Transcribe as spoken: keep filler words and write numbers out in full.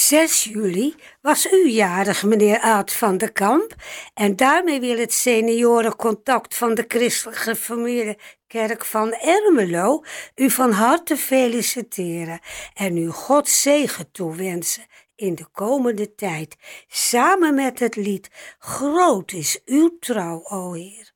zes juli was u jarig, meneer Aad van der Kamp. En daarmee wil het seniorencontact van de Christelijk Gereformeerde Kerk van Ermelo u van harte feliciteren en u Gods zegen toewensen in de komende tijd, samen met het lied Groot is uw trouw, o Heer.